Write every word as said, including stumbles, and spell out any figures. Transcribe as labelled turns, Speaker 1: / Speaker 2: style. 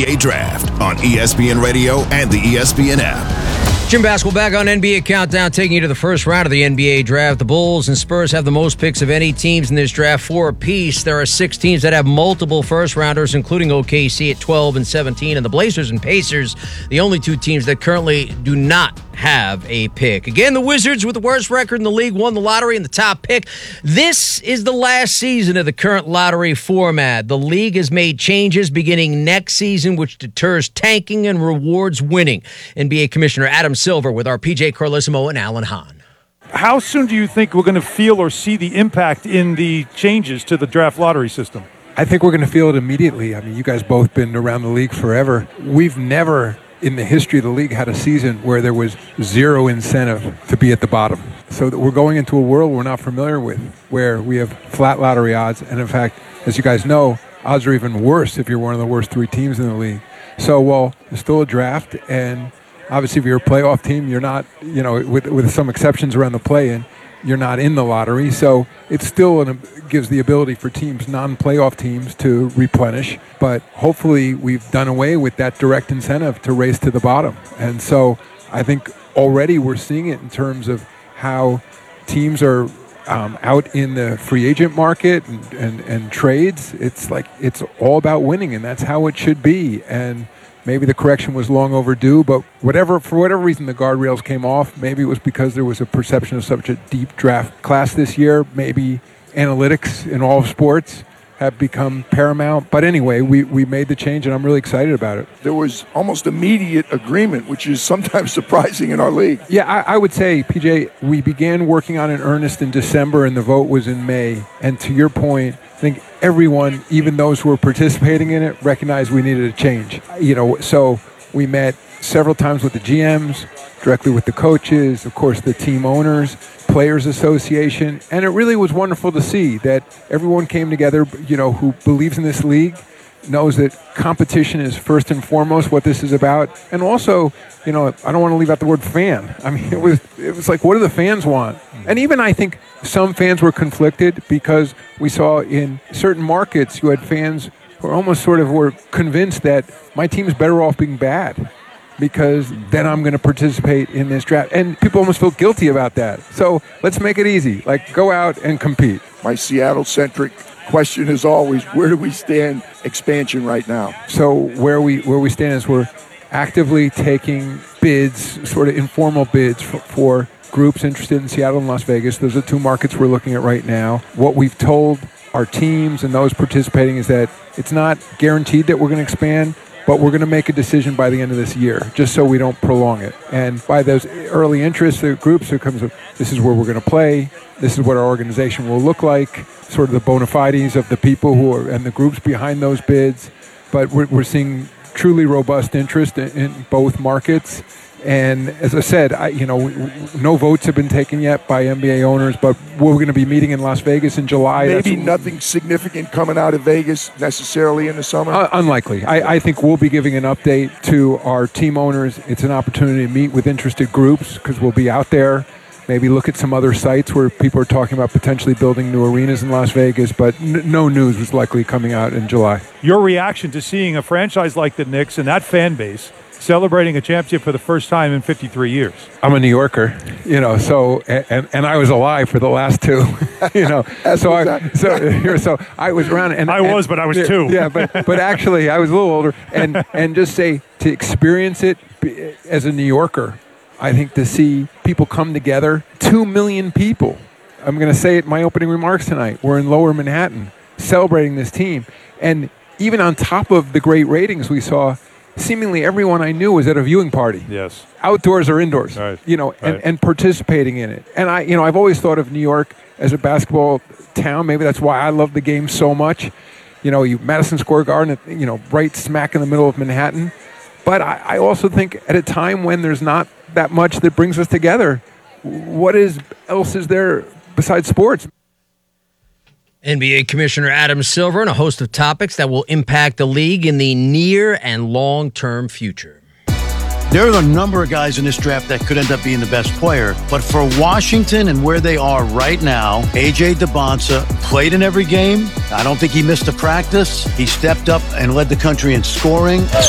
Speaker 1: B A Draft on E S P N Radio and the E S P N app.
Speaker 2: Jim Baskel back on N B A Countdown, taking you to the first round of the N B A Draft. The Bulls and Spurs have the most picks of any teams in this draft, four apiece. There are six teams that have multiple first-rounders, including O K C at twelve and seventeen, and the Blazers and Pacers, the only two teams that currently do not have a pick. Again, the Wizards, with the worst record in the league, won the lottery and the top pick. This is the last season of the current lottery format. The league has made changes beginning next season, which deters tanking and rewards winning. N B A Commissioner Adam Silver with our P J Carlesimo and Alan Hahn.
Speaker 3: How soon do you think we're going to feel or see the impact in the changes to the draft lottery system?
Speaker 4: I think we're going to feel it immediately. I mean, you guys both been around the league forever. We've never in the history of the league had a season where there was zero incentive to be at the bottom. So that we're going into a world we're not familiar with, where we have flat lottery odds. And in fact, as you guys know, odds are even worse if you're one of the worst three teams in the league. So, well, there's still a draft, and obviously if you're a playoff team, you're not, you know, with, with some exceptions around the play-in, you're not in the lottery. So it still an, gives the ability for teams, non-playoff teams, to replenish. But hopefully we've done away with that direct incentive to race to the bottom. And so I think already we're seeing it in terms of how teams are um, out in the free agent market and, and, and trades. It's like it's all about winning, and that's how it should be. And maybe the correction was long overdue, but whatever, for whatever reason the guardrails came off, maybe it was because there was a perception of such a deep draft class this year. Maybe analytics in all sports have become paramount. But anyway, we, we made the change, and I'm really excited about it.
Speaker 5: There was almost immediate agreement, which is sometimes surprising in our league.
Speaker 4: Yeah, I, I would say, P J, we began working on it in earnest in December, and the vote was in May. And to your point, I think everyone, even those who were participating in it, recognized we needed a change. You know, so we met several times with the G Ms, directly with the coaches, of course the team owners, Players Association, and it really was wonderful to see that everyone came together, you know, who believes in this league, knows that competition is first and foremost what this is about. And also, you know, I don't want to leave out the word fan. I mean, it was it was like, what do the fans want? And even I think some fans were conflicted, because we saw in certain markets you had fans who almost sort of were convinced that my team's better off being bad, because then I'm going to participate in this draft. And people almost feel guilty about that. So let's make it easy. Like, go out and compete.
Speaker 5: My Seattle-centric question is always, where do we stand expansion right now?
Speaker 4: So where we where we stand is we're actively taking bids, sort of informal bids for, for groups interested in Seattle and Las Vegas. Those are two markets we're looking at right now. What we've told our teams and those participating is that it's not guaranteed that we're going to expand, but we're going to make a decision by the end of this year, just so we don't prolong it. And by those early interests, the groups, there comes a, this is where we're going to play, this is what our organization will look like, sort of the bona fides of the people who are, and the groups behind those bids. But we're, we're seeing truly robust interest in, in both markets. And as I said, I, you know, no votes have been taken yet by N B A owners, but we're going to be meeting in Las Vegas in July.
Speaker 5: Maybe That's, nothing significant coming out of Vegas necessarily in the summer?
Speaker 4: Uh, unlikely. I, I think we'll be giving an update to our team owners. It's an opportunity to meet with interested groups, because we'll be out there. Maybe look at some other sites where people are talking about potentially building new arenas in Las Vegas, but n- no news was likely coming out in July.
Speaker 3: Your reaction to seeing a franchise like the Knicks and that fan base celebrating a championship for the first time in fifty-three years.
Speaker 4: I'm a New Yorker, you know, so and, and I was alive for the last two, you know. so I so so I was around, and
Speaker 3: I
Speaker 4: and,
Speaker 3: was, but I was
Speaker 4: yeah,
Speaker 3: two.
Speaker 4: Yeah, but but actually I was a little older, and and just say to experience it as a New Yorker, I think to see people come together, two million people. I'm going to say it in my opening remarks tonight. We're in Lower Manhattan celebrating this team, and even on top of the great ratings we saw, seemingly everyone I knew was at a viewing party.
Speaker 3: Yes.
Speaker 4: Outdoors or indoors.
Speaker 3: Right.
Speaker 4: You know, and,
Speaker 3: Right.
Speaker 4: and participating in it. And I, you know, I've always thought of New York as a basketball town. Maybe that's why I love the game so much. You know, you Madison Square Garden, you know, right smack in the middle of Manhattan. But I, I also think at a time when there's not that much that brings us together, what is else is there besides sports?
Speaker 2: N B A Commissioner Adam Silver and a host of topics that will impact the league in the near and long-term future.
Speaker 6: There are a number of guys in this draft that could end up being the best player, but for Washington and where they are right now, A J Debonsa played in every game. I don't think he missed a practice. He stepped up and led the country in scoring.